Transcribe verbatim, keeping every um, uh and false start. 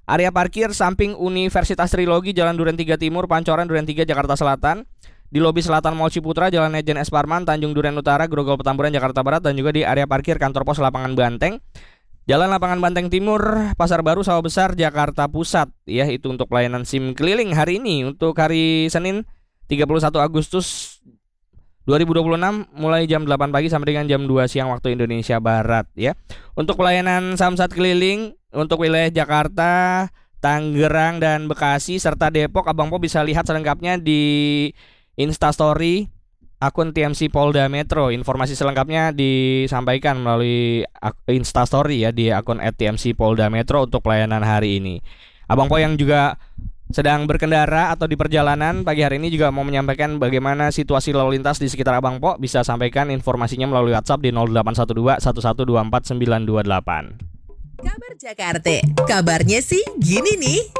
Area parkir samping Universitas Trilogi, Jalan Duren tiga Timur, Pancoran, Duren tiga, Jakarta Selatan. Di lobi selatan Mall Ciputra, Jalan Lejen S. Parman, Tanjung Duren Utara, Grogol Petamburan, Jakarta Barat. Dan juga di area parkir kantor pos Lapangan Banteng, Jalan Lapangan Banteng Timur, Pasar Baru, Sawah Besar, Jakarta Pusat. Ya, itu untuk pelayanan SIM keliling hari ini. Untuk hari Senin tiga puluh satu Agustus dua ribu dua puluh enam mulai jam delapan pagi sampai dengan jam dua siang waktu Indonesia Barat ya. Untuk pelayanan Samsat keliling untuk wilayah Jakarta, Tangerang dan Bekasi serta Depok, Abang Po bisa lihat selengkapnya di Instastory akun T M C Polda Metro. Informasi selengkapnya disampaikan melalui Instastory ya di akun et T M C Polda Metro untuk pelayanan hari ini. Abang Po yang juga sedang berkendara atau di perjalanan pagi hari ini juga mau menyampaikan bagaimana situasi lalu lintas di sekitar Abang Po, bisa sampaikan informasinya melalui WhatsApp di nol delapan satu dua satu satu dua empat sembilan dua delapan. Kabar Jakarta, kabarnya sih gini nih.